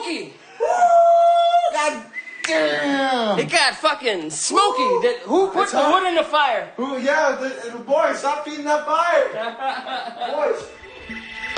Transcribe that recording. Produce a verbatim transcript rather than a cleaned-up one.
smoky. God damn. It got fucking smoky. Did, who put It's the hot. wood in the fire? Who? Yeah, the, the boys, stop feeding that fire. Boys.